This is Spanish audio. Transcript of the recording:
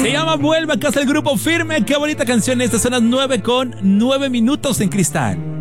Se llama Vuelve a casa el grupo Firme. Qué bonita canción esta. Son las 9:09 en Cristal.